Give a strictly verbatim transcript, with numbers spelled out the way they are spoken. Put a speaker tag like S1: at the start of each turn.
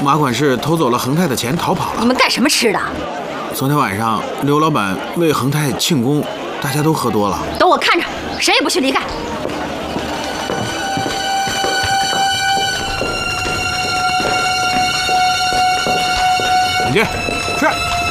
S1: 马管事偷走了恒泰的钱逃跑了。
S2: 你们干什么吃的？
S1: 昨天晚上刘老板为恒泰庆功，大家都喝多了。
S2: 都我看着，谁也不许离开。
S1: 领进，是。